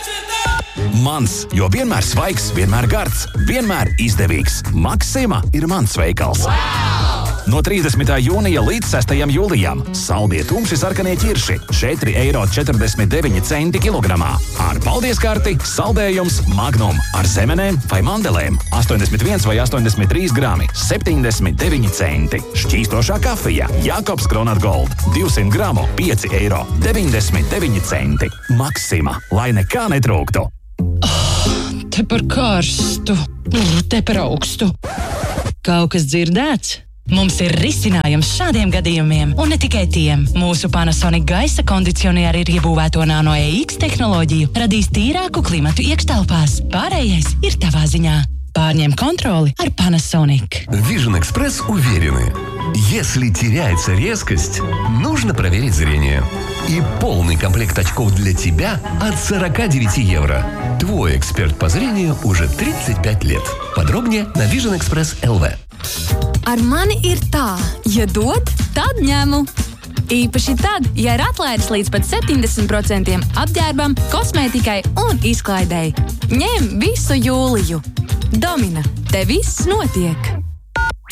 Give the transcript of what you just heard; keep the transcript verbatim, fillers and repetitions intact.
Mans, jo vienmēr svaigs, vienmēr gards, vienmēr izdevīgs. Maxima ir mans veikals. Wow! No trīsdesmitā jūnija līdz sestajam jūlijam saldie tumši sarkanie ķirši četri eiro četrdesmit deviņi centi kilogramā. Ar paldies karti saldējums Magnum ar zemenēm vai mandelēm astoņdesmit viens vai astoņdesmit trīs grami septiņdesmit deviņi centi. Šķīstošā kafija Jakobs Kronat Gold divsimt gramu pieci eiro deviņdesmit deviņi centi. Maxima, lai nekā netrūktu. Oh, te par karstu, te par augstu. Kaut kas dzirdēts? Mums ir risinājums šādiem gadījumiem, un ne tikai tiem. Mūsu Panasonic gaisa kondicionieri ar iebūvēto Nano E X tehnoloģiju radīs tīrāku klimatu iekštelpās. Pārējais ir tavā ziņā. Pārņem kontroli ar Panasonic. Vision Express уверены, если теряется резкость, нужно проверить зрение. И полный комплект очков для тебя от сорок девять евро. Твой эксперт по зрению уже тридцать пять лет. Подробнее на Vision Express эл ви. Ar mani ir tā, ja dod, tad ņemu. Īpaši tad, ja ir atlaides līdz pat septiņdesmit procentiem apģērbam, kosmētikai un izklaidei. Ņem visu jūliju. Domina, te viss notiek.